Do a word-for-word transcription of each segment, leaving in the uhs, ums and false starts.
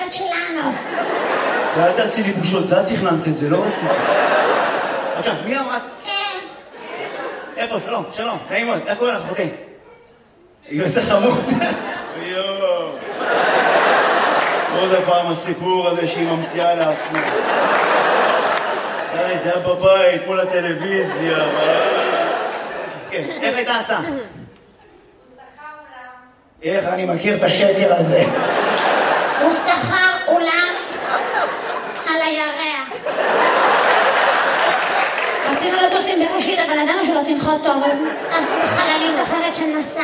להיות שלנו. ואל תעשי לי בושות, זה את תכננת את זה, לא רציתי. עכשיו, מי אמרה? כן. איפה? שלום, שלום, נעים מאוד, איך קוראים לך, אחותי? איזה חמוד. יואו. עוד הפעם הסיפור הזה שהיא ממציאה לעצמה. די, זה היה בבית, מול הטלוויזיה. כן, איך הייתה ההצעה? הוא שכר אולם. איך אני מכיר את השקר הזה? הוא שכר אולם על הירח. רצינו לטוס עם בראשית, אבל ידענו שלא תנחות טוב, אז חללית אחרת שנסע.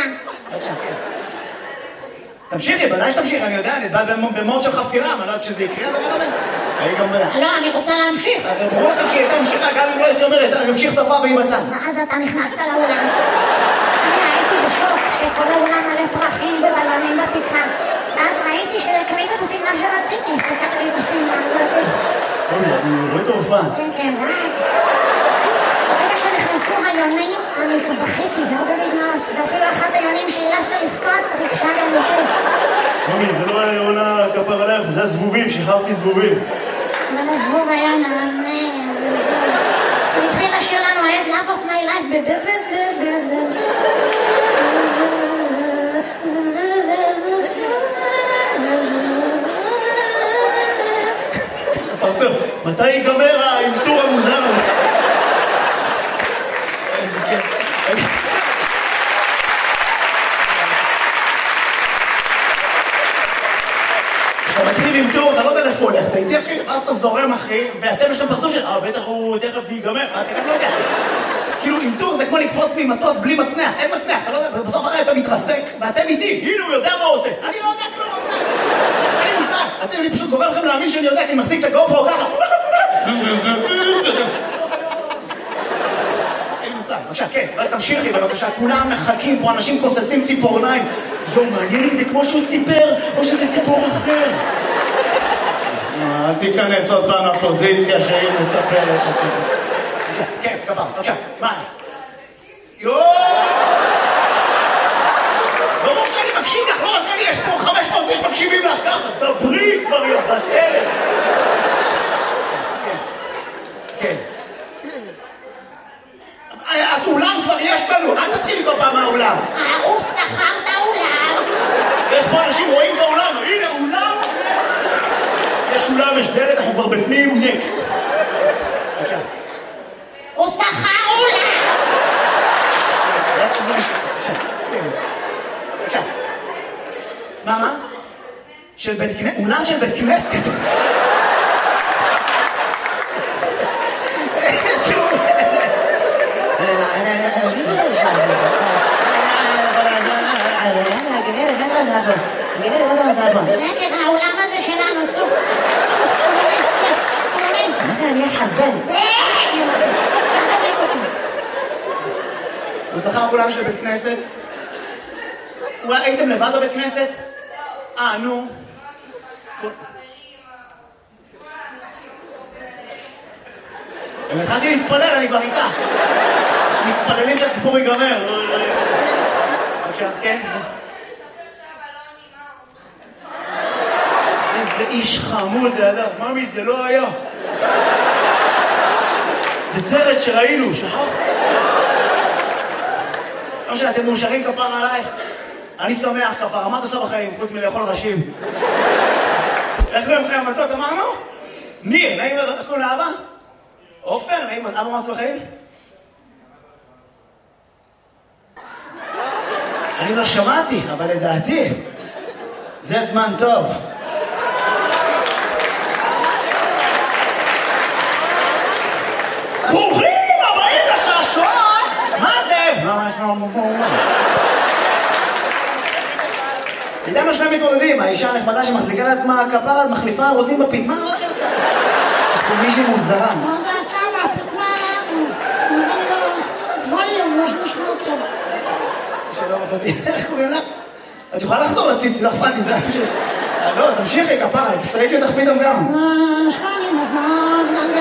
תמשיכי, בוודאי שתמשיכי, אני יודע, אני בא במוד של חפירה, אני לא יודעת שזה יקרה הדבר הזה. אני גם בדעה. לא, אני רוצה להמשיך. אבל ברור לכם שהיא הייתה ממשיכה, גם אם לא הייתי אומרת, אני ממשיך תופעה והיא בצד. ואז אתה נכנסת לאולם. אני הייתי בשוק שכל האולם מלא פרחים ובלונים בתקרה. ואז ראיתי שקנית את השמלה שרציתי, הסתכלת לי בשמלה הזאת. אוי, אני רואה את ההופעה. כן, כן, ואז. ברגע שנכנסו היונים, אני בכיתי, גרדו לי דמעות. ואפילו אחת היונים שהילפת לבכות, ריגשה גם אותי. מומי, זה לא היה עונה כפר עליך, זה הזבובים, שחררתי זבובים. אבל הזבוב היה נענה. הוא התחיל לשיר לנו את Love of my life בבז בז בז בז בז פרצוף, מתי ייגמר האלתור המוזר הזה? איזה כיף. כשאתה מתחיל עם טור, אתה לא יודע איפה הולך, אתה איתי אחי, ואז אתה זורם אחי, ואתם יש להם פרצוף של, אה, בטח הוא, תכף זה ייגמר, אתה גם לא יודע. כאילו, עם טור זה כמו לקפוץ ממטוס בלי מצנח, אין מצנח, אתה לא יודע, בסוף הרי אתה מתרסק, ואתם איתי, הנה הוא יודע מה הוא עושה. אני לא יודע כלום, אין לי מושג. אתם, אני פשוט גורם לכם להאמין שאני יודע, כי אני מחזיק את הגופרו ככה. אין לי מושג. בבקשה, כן, תמשיכי בבקשה, כולם מחכים פה, אנשים כוססים ציפורניים. יום, מעניין אם זה כמו שהוא ציפר, או שזה סיפור אחר. אל תיכנס עוד פעם לפוזיציה שהיא מספרת את הסיפור. כן, גבר, בבקשה, מה? יואו! ברור שאני מקשיב לך, לא רק אני, יש פה חמש מאות איש מקשיבים לך ככה. דברי כבר יא בת אלף. כן. אז אולם כבר יש לנו, אל תתחיל איתו פעם מהאולם. הוא שכר את האולם. יש פה אנשים רואים באולם, הנה אולם. יש אולם, יש דלת, אנחנו כבר בפנים, נקסט. בבקשה. הוא שכר אולם. בבקשה. מה, מה? של בית כנסת? אולם של בית כנסת? שקט, העולם הזה שלנו, צוק. מה אני אחזן? זה! תדליק אותי. הוא שכר אולם של בית כנסת? אולי הייתם לבד בבית כנסת? אה, נו. אני התחלתי להתפלל, אני כבר איתה. מתפללים שהסיפור ייגמר. בבקשה, כן? איזה איש חמוד לידיו. ממי, זה לא היה. זה סרט שראינו, שכחת? לא משנה, אתם מאושרים כפר עלייך? אני שמח כפר, מה אתה עושה בחיים, חוץ מלאכול ראשים? איך קוראים לכם המתוק, אמרנו? ניר, נעים, איך קוראים לאבא? עופר, נעים, אבא מה עושה בחיים? אני לא שמעתי, אבל לדעתי, זה זמן טוב. ברוכים הבאים לשעשועון! מה זה? מה יש לנו מפורמה? איתם השני מתמודדים, האישה הנחמדה שמחזיקה לעצמה כפרה, מחליפה, רוצים בפית, מה מה שלך? יש פה מישהי מוזרה. מה דעתה מהפתמה? נותן לו ווליום, לא שנשמע אותו. שלום אחותי, איך קוראים לך? את יכולה לחזור לציצי, לא אכפת לי, זה פשוט... לא, תמשיכי כפרה, פשוט ראיתי אותך פתאום גם. שמעני, משמע...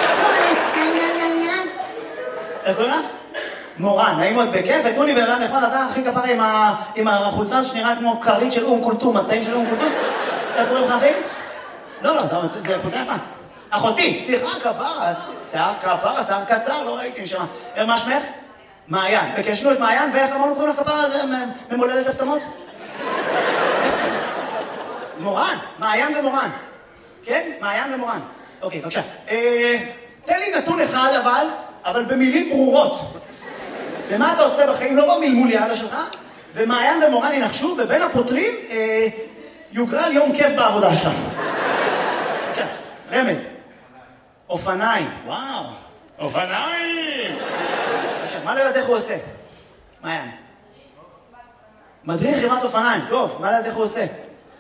איך קוראים לך? מורן, נעים מאוד בכיף, ותנו לי בן אדם נחמד, אתה הכי כפרה עם החולצה שנראה כמו כרית של אום כולתום, מצעים של אום כולתום. איך קוראים לך אחי? לא, לא, זה חולצה יפה. אחותי, סליחה, כפרה, שיער כפרה, שיער קצר, לא ראיתי נשמה. מה שמך? מעיין. בקשנו את מעיין, ואיך אמרנו קוראים לך כפרה הזה ממולדת הפתמות? מורן, מעיין ומורן. כן? מעיין ומורן. אוקיי, בבקשה. תן לי נתון אחד אבל, אבל במילים ברורות. ומה אתה עושה בחיים? לא במלמול יעדה שלך, ומעיין ומורן ינחשו, ובין הפותרים יוגרל יום כיף בעבודה שלך. בבקשה, רמז. אופניים. וואו, אופניים! עכשיו, מה לדעת איך הוא עושה? מעיין. מדריך חימת אופניים. טוב, מה לדעת איך הוא עושה?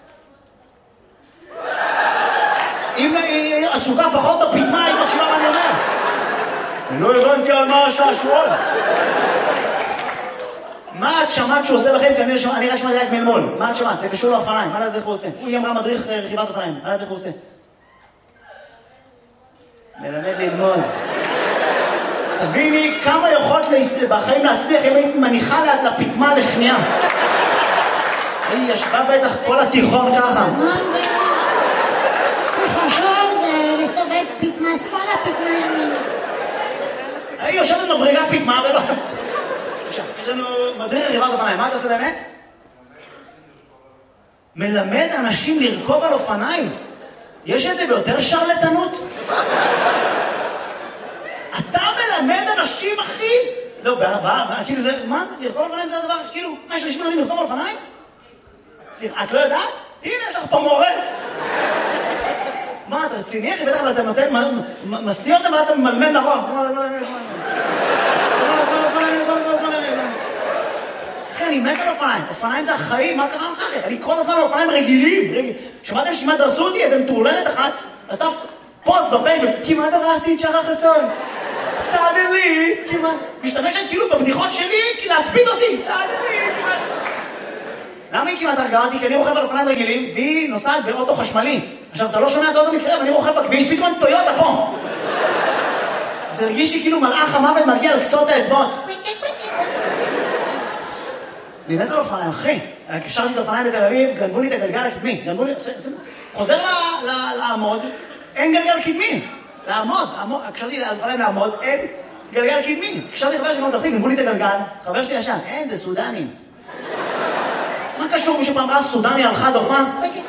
אם היא עסוקה פחות בפתמה, היא מקשיבה מה אני אומר. אני לא הבנתי על מה השעשועון. מה את שמעת שהוא עושה לכם? כי אני רק שמעתי רק מלמול. מה את שמעת? זה קשור לאופניים. מה לדעת איך הוא עושה? היא אמרה מדריך רכיבת אופניים. מה לדעת איך הוא עושה? מלמד ללמוד. תביני כמה יכולת בחיים להצליח אם היית מניחה לפתמה לשנייה. היא ישבה בטח כל התיכון ככה. תחשוב, זה לסובב פתמה שמאלה, פתמה ימין. היא יושבת מברגה פתמה ולא... יש לנו מדריך רכיבת אופניים. מה אתה עושה באמת? מלמד אנשים לרכוב על אופניים. יש את זה ביותר שרלטנות? אתה מלמד אנשים, אחי? לא, בעבר, כאילו זה, מה זה? לרכוב על אופניים זה הדבר, כאילו, מה יש אנשים מלמדים לרכוב על אופניים? סליחה, את לא יודעת? הנה, יש לך פה מורה. מה, אתה רציני, אחי? בטח, אבל אתה נותן, מסיא אותם ואתה ממלמד נכון. אחי, אני מת על אופניים. אופניים זה החיים, מה קרה לך? אני כל הזמן על אופניים רגילים. שמעתם שמה דרסו אותי? איזה מטורללת אחת. אז אתה פוסט בפייסבוק, כמעט הרסתי את שרה חסון. סאדלי, כמעט. משתמשת כאילו בבדיחות שלי, להספיד אותי. סאדלי, כמעט. למה היא כמעט הרגעה אותי? כי אני רוכב על אופניים רגילים, והיא נוסעת באוטו חשמלי. עכשיו, אתה לא שומע את האוטו מקרה, ואני רוכב בכביש, פתאום טויוטה פה. זה הרגיש לי כאילו מלאך המוות מגיע לקצות האצבעות. אני מת על אופניים, אחי. קשרתי את האופניים בתל אביב, גנבו לי את הגלגל הקדמי. גנבו לי... חוזר לעמוד, אין גלגל קדמי. לעמוד, קשרתי את האופניים לעמוד, אין גלגל קדמי. קשרתי חבר שלי מאוד אחי, גנבו לי את הגלגל, חבר שלי ישן, אין, זה סודנים. מה קשור מישהו פעם ראה סודני על חד אופן?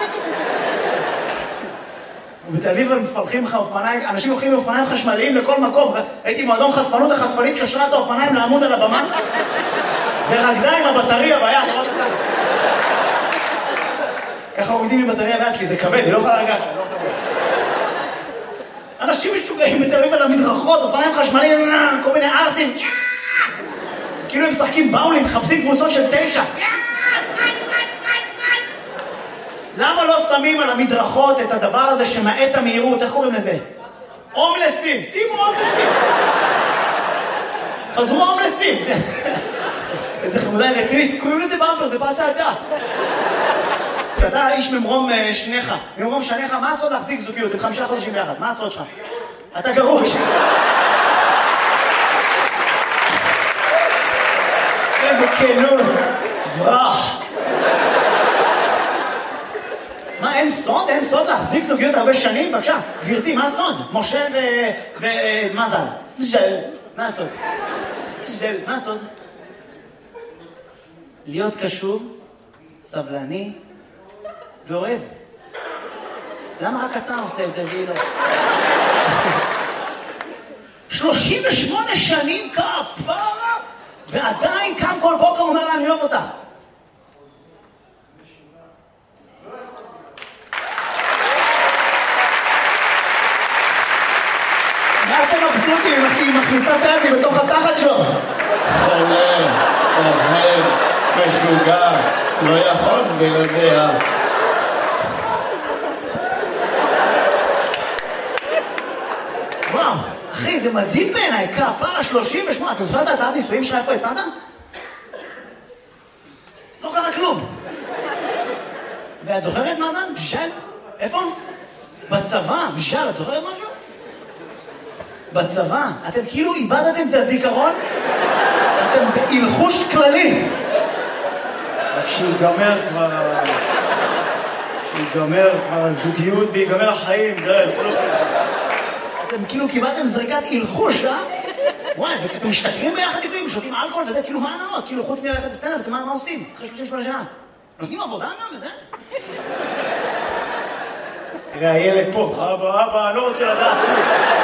ובתל אביב הם מפלחים לך אופניים, אנשים הולכים באופניים חשמליים לכל מקום. הייתי מועדון חשפנות, החשפנית קשרה את האופניים לעמוד על הבמה, ורקדה עם הבטריה ביד, לראות אותה. ככה עומדים עם בטריה ביד, כי זה כבד, היא לא יכולה לגעת. אנשים משוגעים בתל אביב על המדרכות, אופניים חשמליים, כל מיני ארסים. כאילו הם משחקים באולינג, מחפשים קבוצות של תשע. למה לא שמים על המדרכות את הדבר הזה שמעט המהירות? איך קוראים לזה? הומלסים. שימו הומלסים. חזרו הומלסים. איזה חמודה רצינית. קוראים לזה במפר, זה פעם שעתה. אתה איש ממרום שניך, ממרום שניך, מה הסוד להחזיק זוגיות? עם חמישה חודשים ביחד, מה הסוד שלך? אתה גרוש. איזה כנות. ברח. מה, אין סוד? אין סוד להחזיק זוגיות הרבה שנים? בבקשה, גברתי, מה הסוד? משה ומזל. ז'ל. מה הסוד? ז'ל. מה הסוד? להיות קשוב, סבלני ואוהב. למה רק אתה עושה את זה והיא לא? שלושים ושמונה שנים כפרה, ועדיין קם כל בוקר אומר לה, אני אוהב אותך. מה אתם מבסוטים אם היא מכניסה את היד בתוך התחת שלו? חולה, אוהב, משוגע, לא יכול בלעדיה. וואו, אחי, זה מדהים בעיניי, כפרה שלושים ושמונה. אתה זוכר את הצעת נישואים שלך איפה הצעת? לא קרה כלום. ואת זוכרת מה זה? בז'ל? איפה? בצבא, בז'ל, את זוכרת משהו? בצבא, אתם כאילו איבדתם את הזיכרון, אתם בהלחוש כללי. רק שיגמר כבר... ייגמר הזוגיות ויגמר החיים, די. אתם כאילו קיבלתם זריקת הלחוש, אה? וואי, ואתם משתכרים ביחד לפעמים, שותים אלכוהול וזה, כאילו מה הנאות? כאילו חוץ מללכת לסטנדאפ, מה עושים? אחרי שלושים ושמונה שנה. נותנים עבודה גם וזה? תראה, הילד פה, אבא, אבא, אני לא רוצה לדעת.